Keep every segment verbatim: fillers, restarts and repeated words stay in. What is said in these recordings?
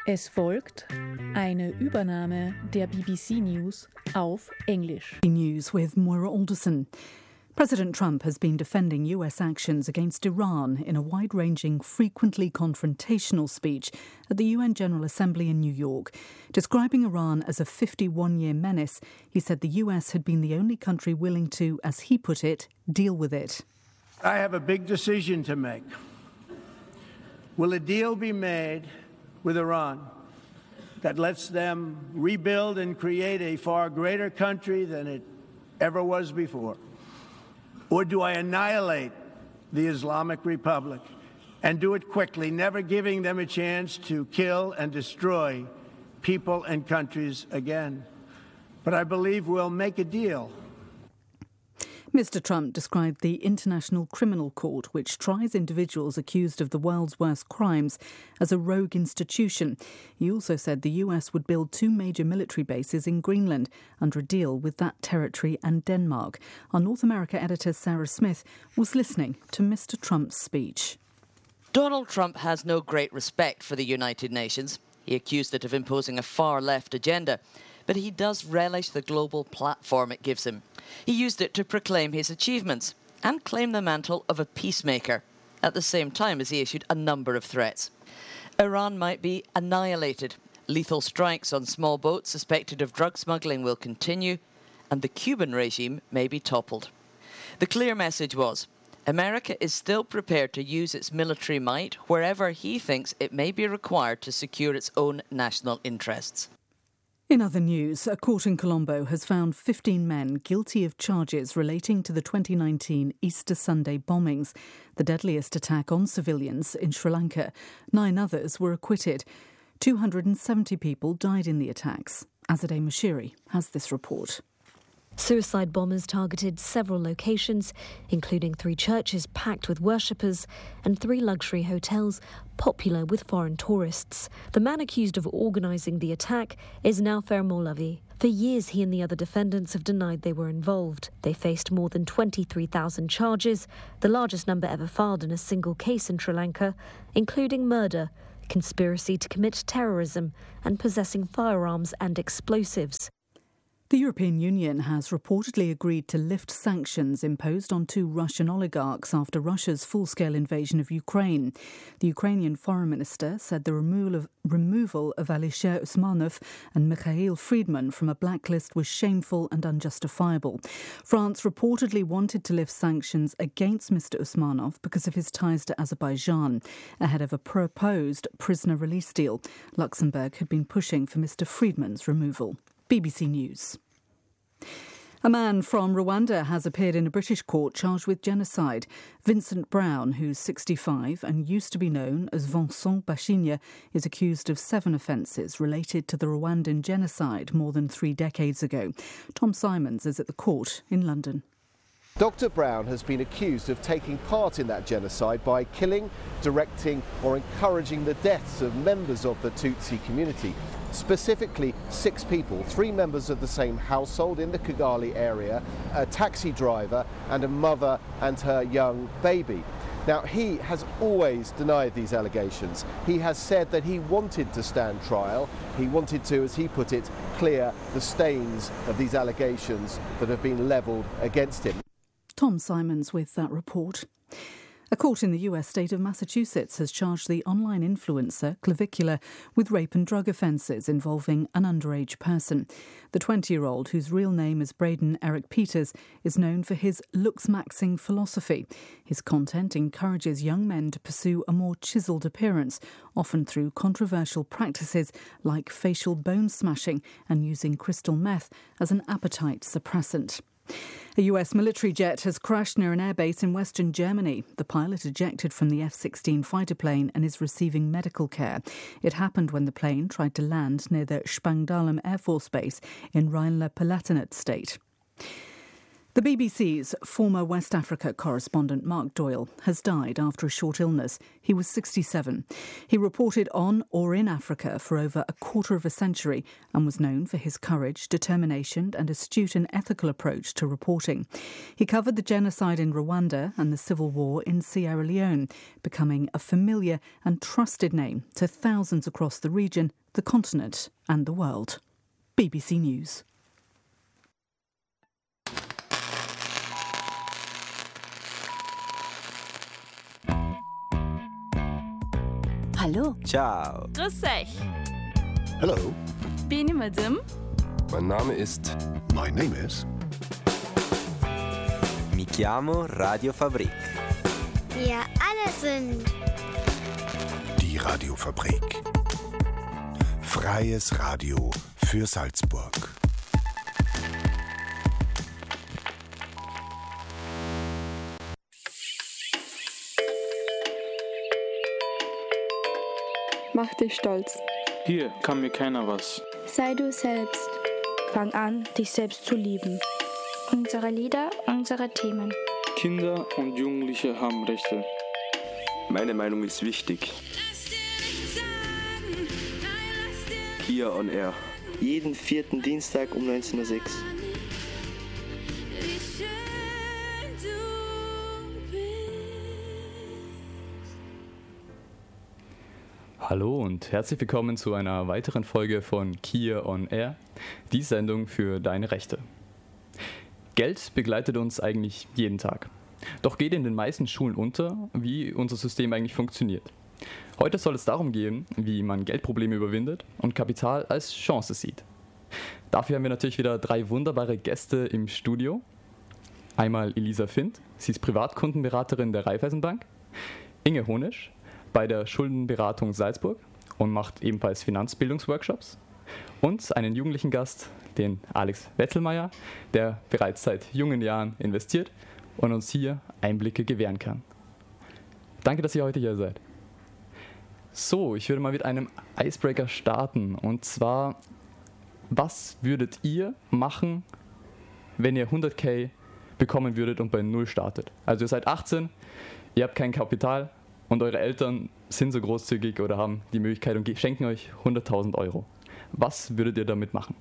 Es folgt eine Übernahme der B B C News auf Englisch. News with Moira Alderson. President Trump has been defending U S actions against Iran in a wide-ranging, frequently confrontational speech at the U N General Assembly in New York. Describing Iran as a fifty-one-year menace, he said the U S had been the only country willing to, as he put it, deal with it. I have a big decision to make. Will a deal be made with Iran that lets them rebuild and create a far greater country than it ever was before? Or do I annihilate the Islamic Republic and do it quickly, never giving them a chance to kill and destroy people and countries again? But I believe we'll make a deal. Mister Trump described the International Criminal Court, which tries individuals accused of the world's worst crimes, as a rogue institution. He also said the U S would build two major military bases in Greenland under a deal with that territory and Denmark. Our North America editor Sarah Smith was listening to Mister Trump's speech. Donald Trump has no great respect for the United Nations. He accused it of imposing a far-left agenda. But he does relish the global platform it gives him. He used it to proclaim his achievements and claim the mantle of a peacemaker, at the same time as he issued a number of threats. Iran might be annihilated. Lethal strikes on small boats suspected of drug smuggling will continue, and the Cuban regime may be toppled. The clear message was, America is still prepared to use its military might wherever he thinks it may be required to secure its own national interests. In other news, a court in Colombo has found fifteen men guilty of charges relating to the twenty nineteen Easter Sunday bombings, the deadliest attack on civilians in Sri Lanka. Nine others were acquitted. two hundred seventy people died in the attacks. Azadeh Mashiri has this report. Suicide bombers targeted several locations, including three churches packed with worshippers and three luxury hotels popular with foreign tourists. The man accused of organising the attack is Naufer Molavi. For years, he and the other defendants have denied they were involved. They faced more than twenty-three thousand charges, the largest number ever filed in a single case in Sri Lanka, including murder, conspiracy to commit terrorism, and possessing firearms and explosives. The European Union has reportedly agreed to lift sanctions imposed on two Russian oligarchs after Russia's full-scale invasion of Ukraine. The Ukrainian foreign minister said the removal of, removal of Alisher Usmanov and Mikhail Friedman from a blacklist was shameful and unjustifiable. France reportedly wanted to lift sanctions against Mister Usmanov because of his ties to Azerbaijan, ahead of a proposed prisoner release deal. Luxembourg had been pushing for Mister Friedman's removal. B B C News. A man from Rwanda has appeared in a British court charged with genocide. Vincent Brown, who's sixty-five and used to be known as Vincent Bashinya, is accused of seven offences related to the Rwandan genocide more than three decades ago. Tom Simons is at the court in London. Doctor Brown has been accused of taking part in that genocide by killing, directing or encouraging the deaths of members of the Tutsi community. Specifically, six people, three members of the same household in the Kigali area, a taxi driver and a mother and her young baby. Now, he has always denied these allegations. He has said that he wanted to stand trial. He wanted to, as he put it, clear the stains of these allegations that have been levelled against him. Tom Simons with that report. A court in the U S state of Massachusetts has charged the online influencer Clavicula with rape and drug offences involving an underage person. The twenty-year-old, whose real name is Braden Eric Peters, is known for his looks-maxing philosophy. His content encourages young men to pursue a more chiselled appearance, often through controversial practices like facial bone smashing and using crystal meth as an appetite suppressant. A U S military jet has crashed near an airbase in western Germany. The pilot ejected from the F sixteen fighter plane and is receiving medical care. It happened when the plane tried to land near the Spangdahlem Air Force Base in Rheinland-Palatinate state. The B B C's former West Africa correspondent Mark Doyle has died after a short illness. He was sixty-seven. He reported on or in Africa for over a quarter of a century and was known for his courage, determination and astute and ethical approach to reporting. He covered the genocide in Rwanda and the civil war in Sierra Leone, becoming a familiar and trusted name to thousands across the region, the continent and the world. B B C News. Hallo. Ciao. Grüß euch. Hello. Bin ich Madame? Mein Name ist... My name is... Mi chiamo Radio Fabrik. Wir alle sind... Die Radiofabrik. Freies Radio für Salzburg. Mach dich stolz. Hier kann mir keiner was. Sei du selbst. Fang an, dich selbst zu lieben. Unsere Lieder, unsere Themen. Kinder und Jugendliche haben Rechte. Meine Meinung ist wichtig. Kia on Air. Jeden vierten Dienstag um neunzehn Uhr sechs. Hallo und herzlich willkommen zu einer weiteren Folge von Kia on Air, die Sendung für deine Rechte. Geld begleitet uns eigentlich jeden Tag. Doch geht in den meisten Schulen unter, wie unser System eigentlich funktioniert. Heute soll es darum gehen, wie man Geldprobleme überwindet und Kapital als Chance sieht. Dafür haben wir natürlich wieder drei wunderbare Gäste im Studio. Einmal Elisa Findt, sie ist Privatkundenberaterin der Raiffeisenbank. Inge Honisch, bei der Schuldenberatung Salzburg und macht ebenfalls Finanzbildungsworkshops. Und einen jugendlichen Gast, den Alex Wetzelmeier, der bereits seit jungen Jahren investiert und uns hier Einblicke gewähren kann. Danke, dass ihr heute hier seid. So, ich würde mal mit einem Icebreaker starten. Und zwar, was würdet ihr machen, wenn ihr hunderttausend bekommen würdet und bei Null startet? Also ihr seid achtzehn, ihr habt kein Kapital, und eure Eltern sind so großzügig oder haben die Möglichkeit und schenken euch hunderttausend Euro. Was würdet ihr damit machen?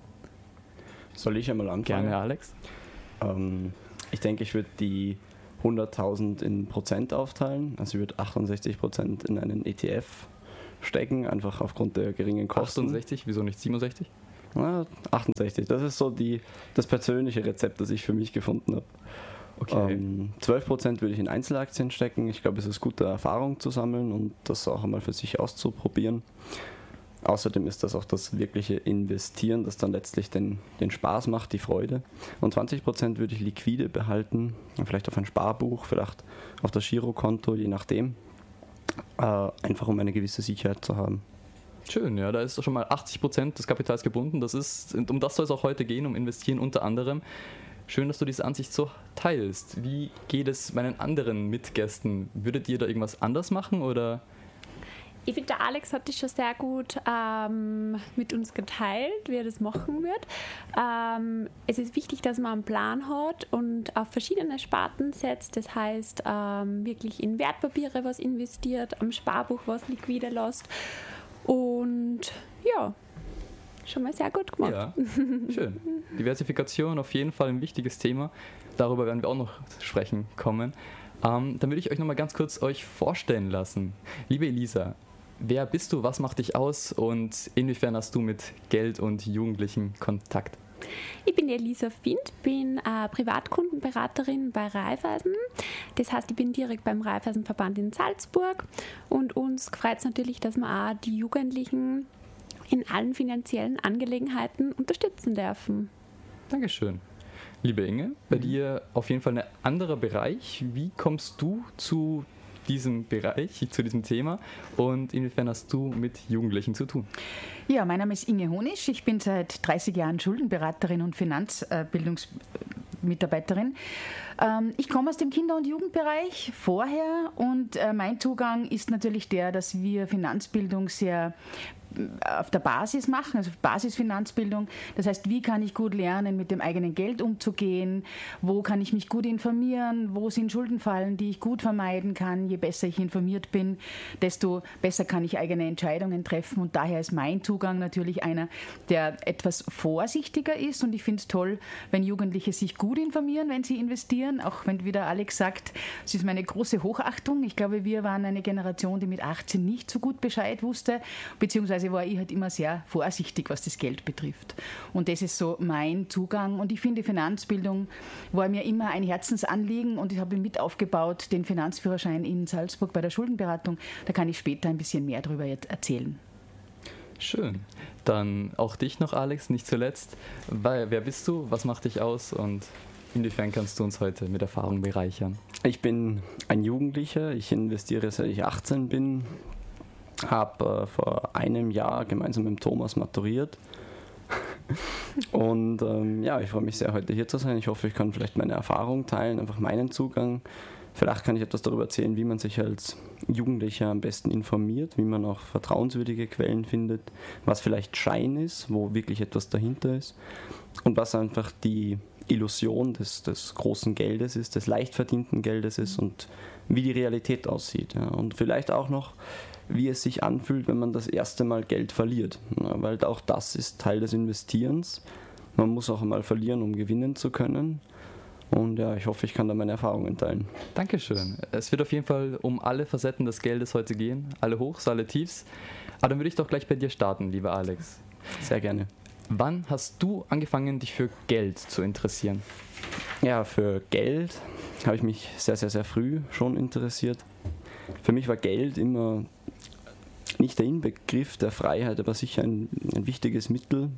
Soll ich einmal anfangen? Gerne, Alex. Ähm, ich denke, ich würde die hunderttausend in Prozent aufteilen. Also ich würde achtundsechzig Prozent in einen E T F stecken, einfach aufgrund der geringen Kosten. achtundsechzig? Wieso nicht siebenundsechzig? Na, achtundsechzig. Das ist so die, das persönliche Rezept, das ich für mich gefunden habe. Okay. Ähm, zwölf Prozent würde ich in Einzelaktien stecken. Ich glaube, es ist gute Erfahrung zu sammeln und das auch einmal für sich auszuprobieren. Außerdem ist das auch das wirkliche Investieren, das dann letztlich den, den Spaß macht, die Freude. Und zwanzig Prozent würde ich liquide behalten, vielleicht auf ein Sparbuch, vielleicht auf das Girokonto, je nachdem. Äh, einfach um eine gewisse Sicherheit zu haben. Schön, ja, da ist schon mal achtzig Prozent des Kapitals gebunden. Das ist, um das soll es auch heute gehen, um Investieren unter anderem. Schön, dass du diese Ansicht so teilst. Wie geht es meinen anderen Mitgästen? Würdet ihr da irgendwas anders machen oder? Ich finde, der Alex hat das schon sehr gut ähm, mit uns geteilt, wie er das machen wird. Ähm, es ist wichtig, dass man einen Plan hat und auf verschiedene Sparten setzt. Das heißt, ähm, wirklich in Wertpapiere was investiert, am Sparbuch was liquide lässt. Und ja, schon mal sehr gut gemacht. Ja, schön. Diversifikation auf jeden Fall ein wichtiges Thema. Darüber werden wir auch noch sprechen kommen. Ähm, dann würde ich euch noch mal ganz kurz euch vorstellen lassen. Liebe Elisa, wer bist du, was macht dich aus und inwiefern hast du mit Geld und Jugendlichen Kontakt? Ich bin Elisa Findt, bin äh, Privatkundenberaterin bei Raiffeisen. Das heißt, ich bin direkt beim Raiffeisenverband in Salzburg und uns freut es natürlich, dass wir auch die Jugendlichen in allen finanziellen Angelegenheiten unterstützen dürfen. Dankeschön. Liebe Inge, bei mhm. dir auf jeden Fall ein anderer Bereich. Wie kommst du zu diesem Bereich, zu diesem Thema und inwiefern hast du mit Jugendlichen zu tun? Ja, mein Name ist Inge Honisch. Ich bin seit dreißig Jahren Schuldenberaterin und Finanzbildungsmitarbeiterin. Ich komme aus dem Kinder- und Jugendbereich vorher und mein Zugang ist natürlich der, dass wir Finanzbildung sehr auf der Basis machen, also Basisfinanzbildung. Das heißt, wie kann ich gut lernen, mit dem eigenen Geld umzugehen? Wo kann ich mich gut informieren? Wo sind Schuldenfallen, die ich gut vermeiden kann? Je besser ich informiert bin, desto besser kann ich eigene Entscheidungen treffen. Und daher ist mein Zugang natürlich einer, der etwas vorsichtiger ist. Und ich finde es toll, wenn Jugendliche sich gut informieren, wenn sie investieren. Auch wenn wieder Alex sagt, es ist meine große Hochachtung. Ich glaube, wir waren eine Generation, die mit achtzehn nicht so gut Bescheid wusste, beziehungsweise war ich halt immer sehr vorsichtig, was das Geld betrifft. Und das ist so mein Zugang. Und ich finde, Finanzbildung war mir immer ein Herzensanliegen und ich habe mit aufgebaut, den Finanzführerschein in Salzburg bei der Schuldenberatung. Da kann ich später ein bisschen mehr darüber erzählen. Schön. Dann auch dich noch, Alex, nicht zuletzt. Wer bist du? Was macht dich aus? Und inwiefern kannst du uns heute mit Erfahrung bereichern? Ich bin ein Jugendlicher. Ich investiere, seit ich achtzehn bin. Habe äh, vor einem Jahr gemeinsam mit Thomas maturiert. Und ähm, ja, ich freue mich sehr, heute hier zu sein. Ich hoffe, ich kann vielleicht meine Erfahrung teilen, einfach meinen Zugang. Vielleicht kann ich etwas darüber erzählen, wie man sich als Jugendlicher am besten informiert, wie man auch vertrauenswürdige Quellen findet, was vielleicht Schein ist, wo wirklich etwas dahinter ist und was einfach die Illusion des, des großen Geldes ist, des leicht verdienten Geldes ist und wie die Realität aussieht. Ja. Und vielleicht auch noch, wie es sich anfühlt, wenn man das erste Mal Geld verliert. Ja, weil auch das ist Teil des Investierens. Man muss auch einmal verlieren, um gewinnen zu können. Und ja, ich hoffe, ich kann da meine Erfahrungen teilen. Dankeschön. Es wird auf jeden Fall um alle Facetten des Geldes heute gehen. Alle Hochs, alle Tiefs. Aber dann würde ich doch gleich bei dir starten, lieber Alex. Sehr gerne. Wann hast du angefangen, dich für Geld zu interessieren? Ja, für Geld habe ich mich sehr, sehr, sehr früh schon interessiert. Für mich war Geld immer nicht der Inbegriff der Freiheit, aber sicher ein, ein wichtiges Mittel,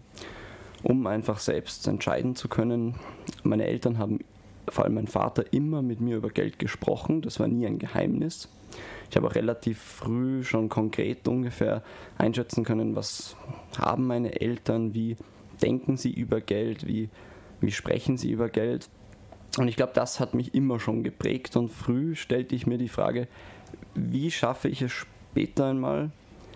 um einfach selbst entscheiden zu können. Meine Eltern haben, vor allem mein Vater, immer mit mir über Geld gesprochen. Das war nie ein Geheimnis. Ich habe auch relativ früh schon konkret ungefähr einschätzen können, was haben meine Eltern, wie denken sie über Geld, wie, wie sprechen sie über Geld. Und ich glaube, das hat mich immer schon geprägt. Und früh stellte ich mir die Frage, wie schaffe ich es später einmal,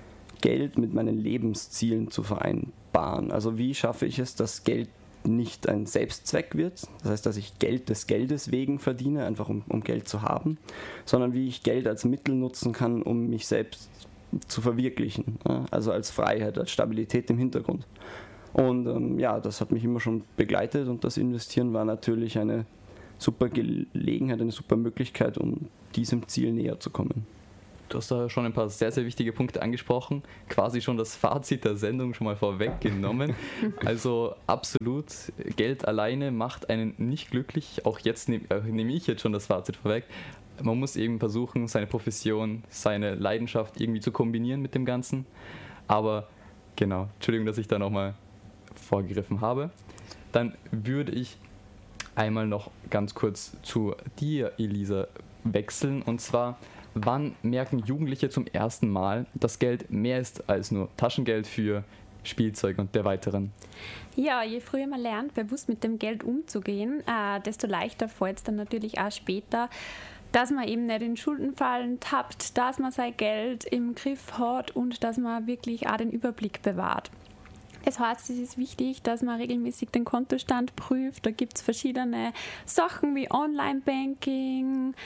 Geld mit meinen Lebenszielen zu vereinbaren? Also wie schaffe ich es, dass Geld nicht ein Selbstzweck wird, das heißt, dass ich Geld des Geldes wegen verdiene, einfach um, um Geld zu haben, sondern wie ich Geld als Mittel nutzen kann, um mich selbst zu verwirklichen, ja? Also als Freiheit, als Stabilität im Hintergrund. Und ähm, ja, das hat mich immer schon begleitet und das Investieren war natürlich eine super Gelegenheit, eine super Möglichkeit, um diesem Ziel näher zu kommen. Du hast da schon ein paar sehr, sehr wichtige Punkte angesprochen, quasi schon das Fazit der Sendung schon mal vorweggenommen. Also absolut, Geld alleine macht einen nicht glücklich, auch jetzt nehme äh, nehm ich jetzt schon das Fazit vorweg. Man muss eben versuchen, seine Profession, seine Leidenschaft irgendwie zu kombinieren mit dem Ganzen. Aber genau, Entschuldigung, dass ich da nochmal vorgegriffen habe. Dann würde ich einmal noch ganz kurz zu dir, Elisa, wechseln und zwar: Wann merken Jugendliche zum ersten Mal, dass Geld mehr ist als nur Taschengeld für Spielzeug und der weiteren? Ja, je früher man lernt, bewusst mit dem Geld umzugehen, äh, desto leichter fällt es dann natürlich auch später, dass man eben nicht in Schuldenfallen tappt, dass man sein Geld im Griff hat und dass man wirklich auch den Überblick bewahrt. Das heißt, es ist wichtig, dass man regelmäßig den Kontostand prüft. Da gibt es verschiedene Sachen wie Online-Banking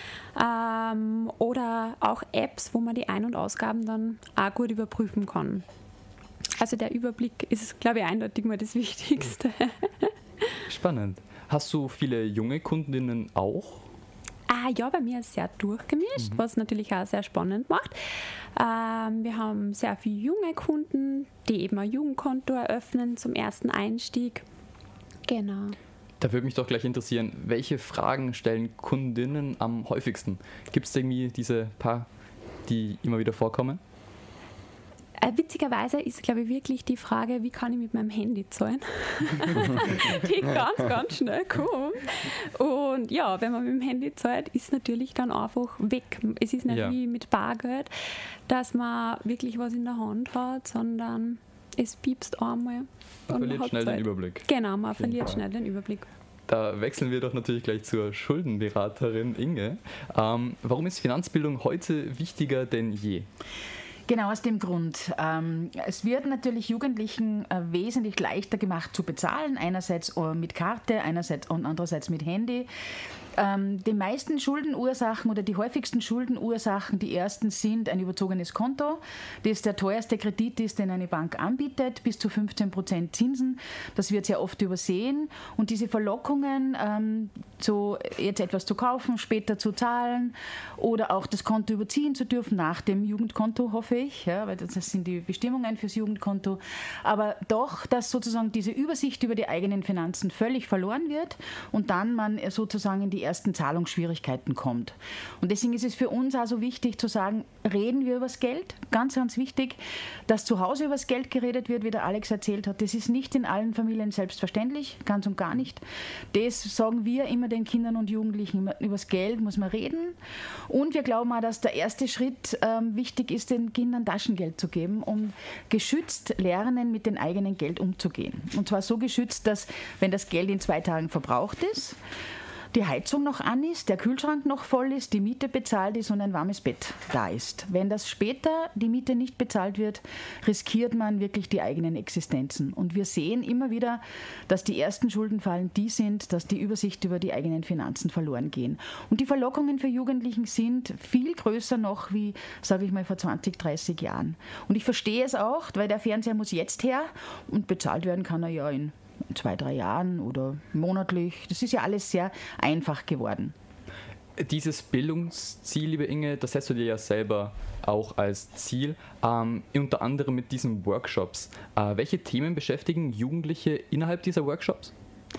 ähm, oder auch Apps, wo man die Ein- und Ausgaben dann auch gut überprüfen kann. Also der Überblick ist, glaube ich, eindeutig mal das Wichtigste. Spannend. Hast du viele junge Kundinnen auch? Ah, ja, bei mir ist sehr durchgemischt, mhm. was natürlich auch sehr spannend macht. Ähm, wir haben sehr viele junge Kunden, die eben ein Jugendkonto eröffnen zum ersten Einstieg. Genau. Da würde mich doch gleich interessieren, welche Fragen stellen Kundinnen am häufigsten? Gibt es irgendwie diese paar, die immer wieder vorkommen? Äh, witzigerweise ist, glaube ich, wirklich die Frage, wie kann ich mit meinem Handy zahlen? Die ganz, ganz schnell kommt. Und ja, wenn man mit dem Handy zahlt, ist natürlich dann einfach weg. Es ist nicht ja. wie mit Bargeld, dass man wirklich was in der Hand hat, sondern es piepst einmal. Man verliert schnell Zeit. den Überblick. Genau, man verliert schnell den Überblick. Da wechseln wir doch natürlich gleich zur Schuldenberaterin Inge. Ähm, warum ist Finanzbildung heute wichtiger denn je? Genau aus dem Grund. Ähm, es wird natürlich Jugendlichen äh, wesentlich leichter gemacht zu bezahlen, einerseits äh, mit Karte, einerseits und andererseits mit Handy. Ähm, die meisten Schuldenursachen oder die häufigsten Schuldenursachen, die ersten sind ein überzogenes Konto, das der teuerste Kredit ist, den eine Bank anbietet, bis zu fünfzehn Prozent Zinsen. Das wird sehr oft übersehen. Und diese Verlockungen, ähm, so jetzt etwas zu kaufen, später zu zahlen oder auch das Konto überziehen zu dürfen, nach dem Jugendkonto, hoffe ich, ja, weil das sind die Bestimmungen fürs Jugendkonto. Aber doch, dass sozusagen diese Übersicht über die eigenen Finanzen völlig verloren wird und dann man sozusagen in die ersten Zahlungsschwierigkeiten kommt. Und deswegen ist es für uns also wichtig zu sagen, reden wir über das Geld. Ganz, ganz wichtig, dass zu Hause über das Geld geredet wird, wie der Alex erzählt hat. Das ist nicht in allen Familien selbstverständlich, ganz und gar nicht. Das sagen wir immer den Kindern und Jugendlichen, über das Geld muss man reden. Und wir glauben auch, dass der erste Schritt ähm, wichtig ist, den Kindern Taschengeld zu geben, um geschützt lernen, mit dem eigenen Geld umzugehen. Und zwar so geschützt, dass, wenn das Geld in zwei Tagen verbraucht ist, die Heizung noch an ist, der Kühlschrank noch voll ist, die Miete bezahlt ist und ein warmes Bett da ist. Wenn das später die Miete nicht bezahlt wird, riskiert man wirklich die eigenen Existenzen. Und wir sehen immer wieder, dass die ersten Schuldenfallen die sind, dass die Übersicht über die eigenen Finanzen verloren gehen. Und die Verlockungen für Jugendlichen sind viel größer noch wie, sage ich mal, vor zwanzig, dreißig Jahren. Und ich verstehe es auch, weil der Fernseher muss jetzt her und bezahlt werden kann er ja in zwei, drei Jahren oder monatlich. Das ist ja alles sehr einfach geworden. Dieses Bildungsziel, liebe Inge, das setzt du dir ja selber auch als Ziel, ähm, unter anderem mit diesen Workshops. Äh, welche Themen beschäftigen Jugendliche innerhalb dieser Workshops?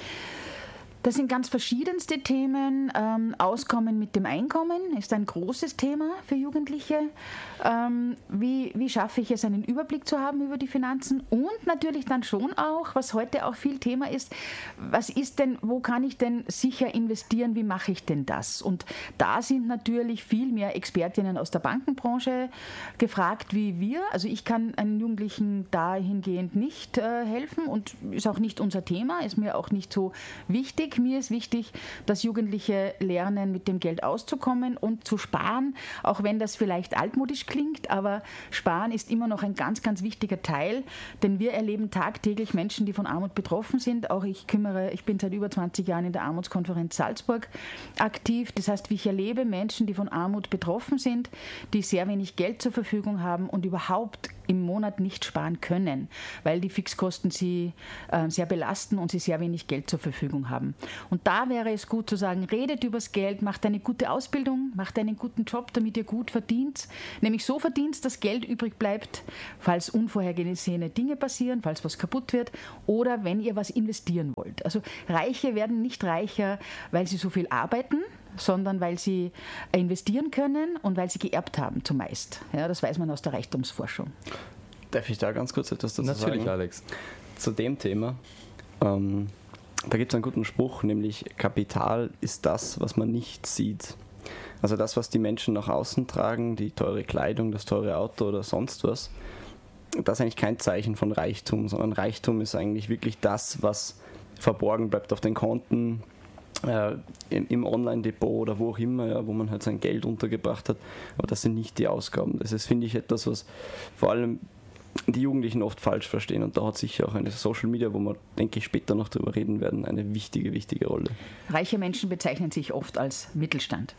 Das sind ganz verschiedenste Themen. Ähm, Auskommen mit dem Einkommen ist ein großes Thema für Jugendliche. Ähm, wie, wie schaffe ich es, einen Überblick zu haben über die Finanzen? Und natürlich dann schon auch, was heute auch viel Thema ist, was ist denn, wo kann ich denn sicher investieren? Wie mache ich denn das? Und da sind natürlich viel mehr Expertinnen aus der Bankenbranche gefragt wie wir. Also ich kann einem Jugendlichen dahingehend nicht äh, helfen und ist auch nicht unser Thema, ist mir auch nicht so wichtig. Mir ist wichtig, dass Jugendliche lernen, mit dem Geld auszukommen und zu sparen, auch wenn das vielleicht altmodisch klingt, aber Sparen ist immer noch ein ganz, ganz wichtiger Teil, denn wir erleben tagtäglich Menschen, die von Armut betroffen sind. Auch ich kümmere, ich bin seit über zwanzig Jahren in der Armutskonferenz Salzburg aktiv. Das heißt, ich erlebe Menschen, die von Armut betroffen sind, die sehr wenig Geld zur Verfügung haben und überhaupt im Monat nicht sparen können, weil die Fixkosten sie äh, sehr belasten und sie sehr wenig Geld zur Verfügung haben. Und da wäre es gut zu sagen, redet übers Geld, macht eine gute Ausbildung, macht einen guten Job, damit ihr gut verdient, nämlich so verdient, dass Geld übrig bleibt, falls unvorhergesehene Dinge passieren, falls was kaputt wird oder wenn ihr was investieren wollt. Also Reiche werden nicht reicher, weil sie so viel arbeiten, sondern weil sie investieren können und weil sie geerbt haben zumeist. Ja, das weiß man aus der Reichtumsforschung. Darf ich da ganz kurz etwas dazu Natürlich, sagen? Natürlich, Alex. Zu dem Thema. Ähm, da gibt es einen guten Spruch, nämlich Kapital ist das, was man nicht sieht. Also das, was die Menschen nach außen tragen, die teure Kleidung, das teure Auto oder sonst was, das ist eigentlich kein Zeichen von Reichtum, sondern Reichtum ist eigentlich wirklich das, was verborgen bleibt auf den Konten, Äh, im, im Online-Depot oder wo auch immer, ja, wo man halt sein Geld untergebracht hat, aber das sind nicht die Ausgaben. Das ist, finde ich, etwas, was vor allem die Jugendlichen oft falsch verstehen und da hat sicher auch eine Social Media, wo wir, denke ich, später noch drüber reden werden, eine wichtige, wichtige Rolle. Reiche Menschen bezeichnen sich oft als Mittelstand.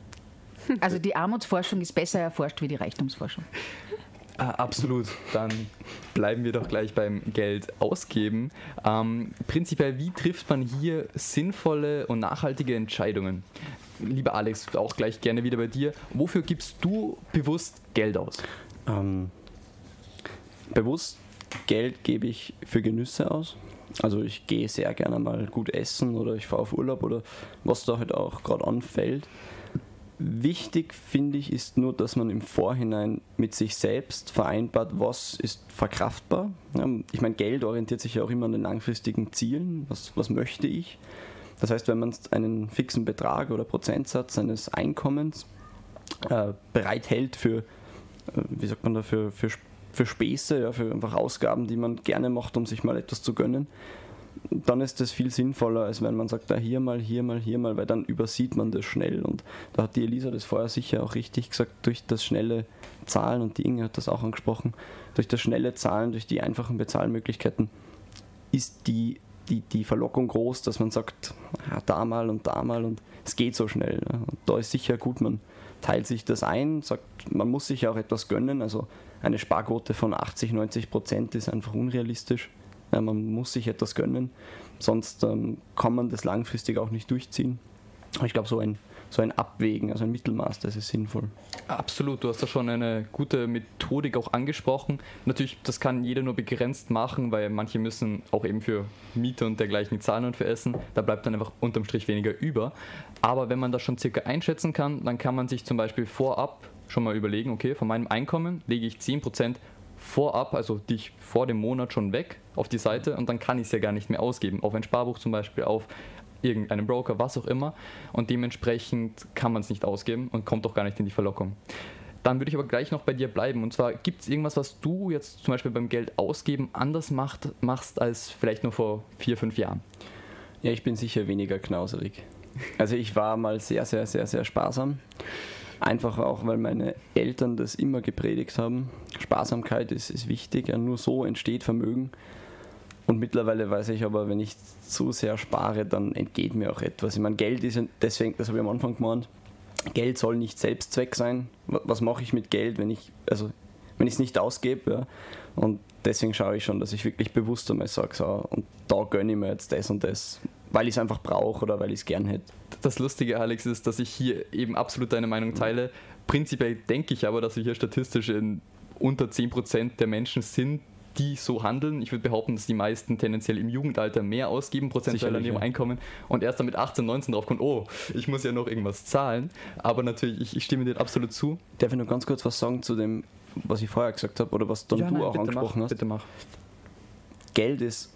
Also die Armutsforschung ist besser erforscht wie die Reichtumsforschung. Ah, absolut. Dann bleiben wir doch gleich beim Geld ausgeben. Ähm, prinzipiell, wie trifft man hier sinnvolle und nachhaltige Entscheidungen? Lieber Alex, auch gleich gerne wieder bei dir. Wofür gibst du bewusst Geld aus? Ähm, bewusst Geld gebe ich für Genüsse aus. Also ich gehe sehr gerne mal gut essen oder ich fahre auf Urlaub oder was da halt auch gerade anfällt. Wichtig, finde ich, ist nur, dass man im Vorhinein mit sich selbst vereinbart, was ist verkraftbar. Ich meine, Geld orientiert sich ja auch immer an den langfristigen Zielen. Was, was möchte ich? Das heißt, wenn man einen fixen Betrag oder Prozentsatz seines Einkommens äh, bereithält für, äh, wie sagt man da, für, für, für Späße, ja, für einfach Ausgaben, die man gerne macht, um sich mal etwas zu gönnen, dann ist das viel sinnvoller, als wenn man sagt, da hier mal, hier mal, hier mal, weil dann übersieht man das schnell. Und da hat die Elisa das vorher sicher auch richtig gesagt, durch das schnelle Zahlen, und die Inge hat das auch angesprochen, durch das schnelle Zahlen, durch die einfachen Bezahlmöglichkeiten ist die, die, die Verlockung groß, dass man sagt, ja, da mal und da mal und es geht so schnell. Ja. Und da ist sicher gut, man teilt sich das ein, sagt, man muss sich auch etwas gönnen, also eine Sparquote von achtzig, neunzig Prozent ist einfach unrealistisch. Ja, man muss sich etwas gönnen, sonst ähm, kann man das langfristig auch nicht durchziehen. Ich glaube, so ein, so ein Abwägen, also ein Mittelmaß, das ist sinnvoll. Absolut, du hast da schon eine gute Methodik auch angesprochen. Natürlich, das kann jeder nur begrenzt machen, weil manche müssen auch eben für Miete und dergleichen zahlen und für Essen. Da bleibt dann einfach unterm Strich weniger über. Aber wenn man das schon circa einschätzen kann, dann kann man sich zum Beispiel vorab schon mal überlegen, okay, von meinem Einkommen lege ich zehn Prozent vorab, also die ich vor dem Monat schon weg auf die Seite und dann kann ich es ja gar nicht mehr ausgeben. Auf ein Sparbuch zum Beispiel, auf irgendeinen Broker, was auch immer. Und dementsprechend kann man es nicht ausgeben und kommt auch gar nicht in die Verlockung. Dann würde ich aber gleich noch bei dir bleiben. Und zwar, gibt es irgendwas, was du jetzt zum Beispiel beim Geld ausgeben anders macht, machst als vielleicht nur vor vier, fünf Jahren? Ja, ich bin sicher weniger knauserig. Also ich war mal sehr, sehr, sehr, sehr sparsam. Einfach auch, weil meine Eltern das immer gepredigt haben. Sparsamkeit ist, ist wichtig, ja, nur so entsteht Vermögen. Und mittlerweile weiß ich aber, wenn ich zu sehr spare, dann entgeht mir auch etwas. Ich meine, Geld ist, deswegen, das habe ich am Anfang gemeint, Geld soll nicht Selbstzweck sein. Was mache ich mit Geld, wenn ich also wenn ich es nicht ausgebe? Ja? Und deswegen schaue ich schon, dass ich wirklich bewusst einmal sage, so, und da gönne ich mir jetzt das und das, weil ich es einfach brauche oder weil ich es gern hätte. Das Lustige, Alex, ist, dass ich hier eben absolut deine Meinung teile. Prinzipiell denke ich aber, dass wir hier statistisch in unter zehn Prozent der Menschen sind, die so handeln. Ich würde behaupten, dass die meisten tendenziell im Jugendalter mehr ausgeben, prozentuell an ihrem ja. Einkommen, und erst dann mit achtzehn, neunzehn drauf kommen, oh, ich muss ja noch irgendwas zahlen. Aber natürlich, ich, ich stimme dir absolut zu. Darf ich noch ganz kurz was sagen zu dem, was ich vorher gesagt habe, oder was dann ja, du nein, auch angesprochen mach, hast? Bitte mach. Geld ist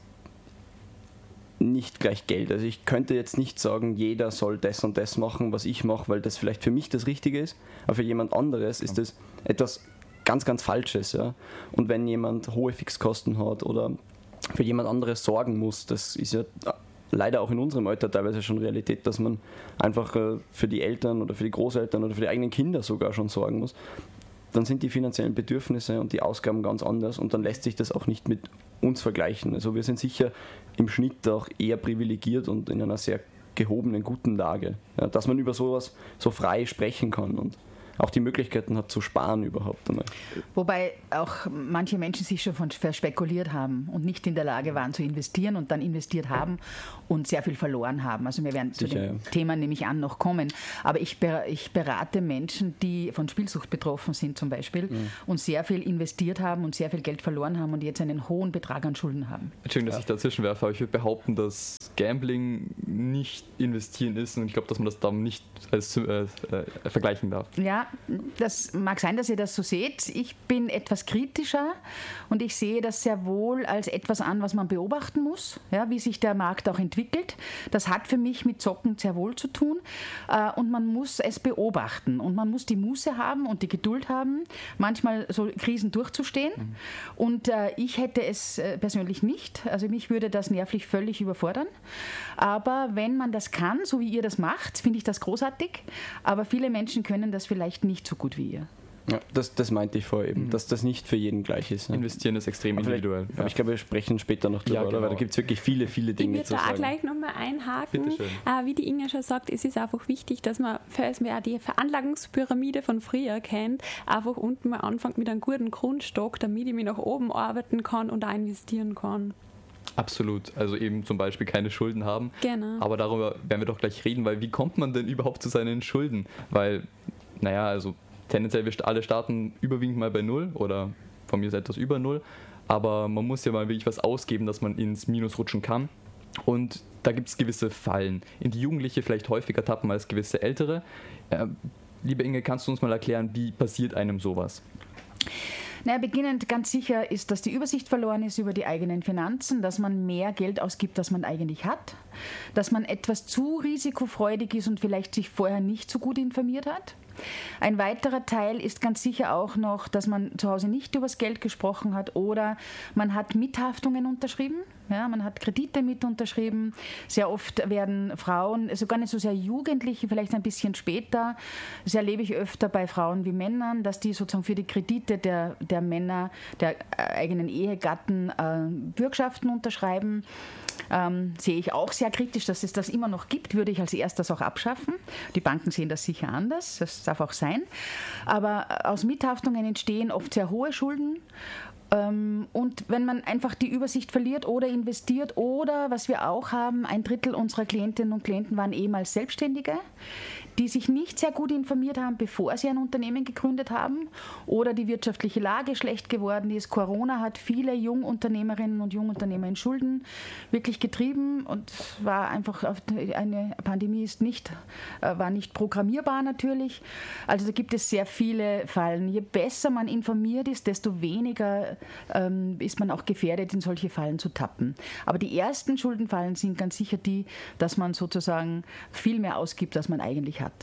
nicht gleich Geld. Also ich könnte jetzt nicht sagen, jeder soll das und das machen, was ich mache, weil das vielleicht für mich das Richtige ist, aber für jemand anderes ist das etwas ganz, ganz Falsches. Ja? Und wenn jemand hohe Fixkosten hat oder für jemand anderes sorgen muss, das ist ja leider auch in unserem Alter teilweise schon Realität, dass man einfach für die Eltern oder für die Großeltern oder für die eigenen Kinder sogar schon sorgen muss, dann sind die finanziellen Bedürfnisse und die Ausgaben ganz anders und dann lässt sich das auch nicht mit uns vergleichen. Also wir sind sicher im Schnitt auch eher privilegiert und in einer sehr gehobenen, guten Lage, ja, dass man über sowas so frei sprechen kann und auch die Möglichkeiten hat zu sparen überhaupt einmal. Wobei auch manche Menschen sich schon von verspekuliert haben und nicht in der Lage waren zu investieren und dann investiert haben und sehr viel verloren haben. Also wir werden Sicher, zu dem ja. Thema, nehme ich an, noch kommen. Aber ich, ich berate Menschen, die von Spielsucht betroffen sind zum Beispiel mhm. und sehr viel investiert haben und sehr viel Geld verloren haben und jetzt einen hohen Betrag an Schulden haben. Entschuldigung, dass ja. ich dazwischen werfe, aber ich würde behaupten, dass Gambling nicht investieren ist und ich glaube, dass man das dann nicht als äh, äh, vergleichen darf. Ja, das mag sein, dass ihr das so seht. Ich bin etwas kritischer und ich sehe das sehr wohl als etwas an, was man beobachten muss, ja, wie sich der Markt auch entwickelt. Das hat für mich mit Zocken sehr wohl zu tun äh, und man muss es beobachten und man muss die Muße haben und die Geduld haben, manchmal so Krisen durchzustehen. Mhm. Und äh, ich hätte es äh, persönlich nicht. Also mich würde das nervlich völlig überfordern. Aber wenn man das kann, so wie ihr das macht, finde ich das großartig. Aber viele Menschen können das vielleicht nicht so gut wie ihr. Ja, das, das meinte ich vorher eben, mhm. dass das nicht für jeden gleich ist. Ne? Investieren ist extrem aber individuell. Aber ja. ich glaube, wir sprechen später noch drüber, ja, genau. Weil da gibt es wirklich viele, viele Dinge zu sagen. Ich würde da auch gleich nochmal einhaken. Äh, wie die Inge schon sagt, es ist einfach wichtig, dass man, falls man auch die Veranlagungspyramide von früher kennt, einfach unten mal anfängt mit einem guten Grundstock, damit ich mich nach oben arbeiten kann und auch investieren kann. Absolut, also eben zum Beispiel keine Schulden haben. Genau. Aber darüber werden wir doch gleich reden, weil wie kommt man denn überhaupt zu seinen Schulden? Weil, naja, also tendenziell wir alle starten überwiegend mal bei Null oder von mir ist etwas über Null, aber man muss ja mal wirklich was ausgeben, dass man ins Minus rutschen kann. Und da gibt es gewisse Fallen, in die Jugendliche vielleicht häufiger tappen als gewisse Ältere. Äh, liebe Inge, kannst du uns mal erklären, wie passiert einem sowas? Naja, beginnend ganz sicher ist, dass die Übersicht verloren ist über die eigenen Finanzen, dass man mehr Geld ausgibt, als man eigentlich hat, dass man etwas zu risikofreudig ist und vielleicht sich vorher nicht so gut informiert hat. Ein weiterer Teil ist ganz sicher auch noch, dass man zu Hause nicht über das Geld gesprochen hat oder man hat Mithaftungen unterschrieben. Ja, man hat Kredite mit unterschrieben. Sehr oft werden Frauen, also gar nicht so sehr Jugendliche, vielleicht ein bisschen später, das erlebe ich öfter bei Frauen wie Männern, dass die sozusagen für die Kredite der, der Männer, der eigenen Ehegatten äh, Bürgschaften unterschreiben. Ähm, sehe ich auch sehr kritisch, dass es das immer noch gibt, würde ich als erstes auch abschaffen. Die Banken sehen das sicher anders, das darf auch sein. Aber aus Mithaftungen entstehen oft sehr hohe Schulden. Und wenn man einfach die Übersicht verliert oder investiert oder, was wir auch haben, ein Drittel unserer Klientinnen und Klienten waren ehemals Selbstständige, die sich nicht sehr gut informiert haben, bevor sie ein Unternehmen gegründet haben, oder die wirtschaftliche Lage schlecht geworden ist. Corona hat viele Jungunternehmerinnen und Jungunternehmer in Schulden wirklich getrieben und war einfach, eine Pandemie ist nicht, war nicht programmierbar natürlich. Also da gibt es sehr viele Fallen. Je besser man informiert ist, desto weniger ähm, ist man auch gefährdet, in solche Fallen zu tappen. Aber die ersten Schuldenfallen sind ganz sicher die, dass man sozusagen viel mehr ausgibt, als man eigentlich hat.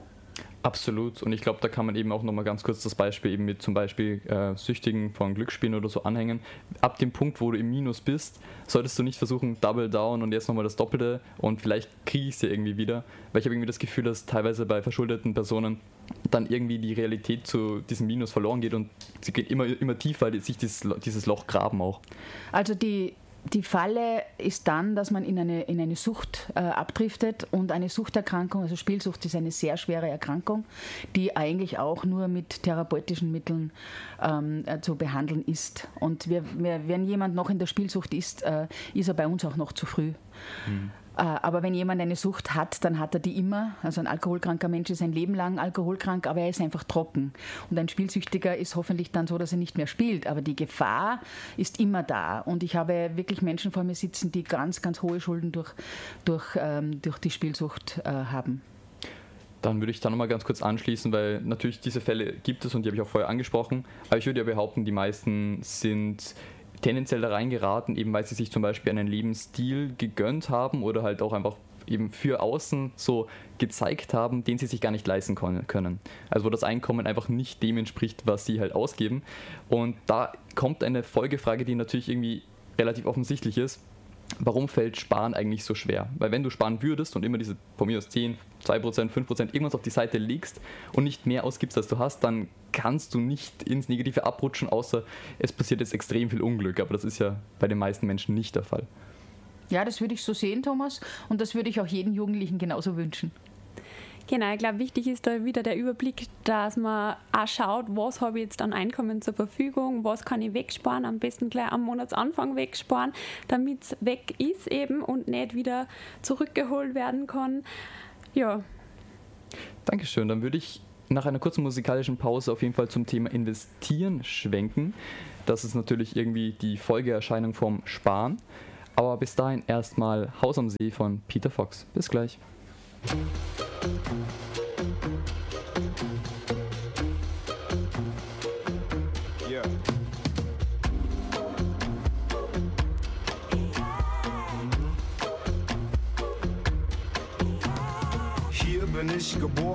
Absolut. Und ich glaube, da kann man eben auch nochmal ganz kurz das Beispiel eben mit zum Beispiel äh, Süchtigen von Glücksspielen oder so anhängen. Ab dem Punkt, wo du im Minus bist, solltest du nicht versuchen, Double Down und jetzt nochmal das Doppelte und vielleicht kriege ich es ja irgendwie wieder. Weil ich habe irgendwie das Gefühl, dass teilweise bei verschuldeten Personen dann irgendwie die Realität zu diesem Minus verloren geht und sie geht immer, immer tiefer, weil sich dieses, dieses Loch graben auch. Also die Die Falle ist dann, dass man in eine, in eine Sucht äh, abdriftet, und eine Suchterkrankung, also Spielsucht ist eine sehr schwere Erkrankung, die eigentlich auch nur mit therapeutischen Mitteln ähm, äh, zu behandeln ist. Und wir, wir, wenn jemand noch in der Spielsucht ist, äh, ist er bei uns auch noch zu früh. Mhm. Aber wenn jemand eine Sucht hat, dann hat er die immer. Also ein alkoholkranker Mensch ist ein Leben lang alkoholkrank, aber er ist einfach trocken. Und ein Spielsüchtiger ist hoffentlich dann so, dass er nicht mehr spielt. Aber die Gefahr ist immer da. Und ich habe wirklich Menschen vor mir sitzen, die ganz, ganz hohe Schulden durch, durch, ähm, durch die Spielsucht äh, haben. Dann würde ich da nochmal ganz kurz anschließen, weil natürlich diese Fälle gibt es und die habe ich auch vorher angesprochen. Aber ich würde ja behaupten, die meisten sind tendenziell da reingeraten, eben weil sie sich zum Beispiel einen Lebensstil gegönnt haben oder halt auch einfach eben für außen so gezeigt haben, den sie sich gar nicht leisten können. Also wo das Einkommen einfach nicht dem entspricht, was sie halt ausgeben. Und da kommt eine Folgefrage, die natürlich irgendwie relativ offensichtlich ist. Warum fällt Sparen eigentlich so schwer? Weil wenn du sparen würdest und immer diese von mir aus zehn, zwei Prozent, fünf Prozent irgendwas auf die Seite legst und nicht mehr ausgibst, als du hast, dann kannst du nicht ins Negative abrutschen, außer es passiert jetzt extrem viel Unglück. Aber das ist ja bei den meisten Menschen nicht der Fall. Ja, das würde ich so sehen, Thomas. Und das würde ich auch jedem Jugendlichen genauso wünschen. Genau, ich glaube, wichtig ist da wieder der Überblick, dass man auch schaut, was habe ich jetzt an Einkommen zur Verfügung, was kann ich wegsparen, am besten gleich am Monatsanfang wegsparen, damit es weg ist eben und nicht wieder zurückgeholt werden kann. Ja. Dankeschön, dann würde ich nach einer kurzen musikalischen Pause auf jeden Fall zum Thema Investieren schwenken. Das ist natürlich irgendwie die Folgeerscheinung vom Sparen. Aber bis dahin erstmal Haus am See von Peter Fox. Bis gleich. Yeah. Hier bin ich geboren.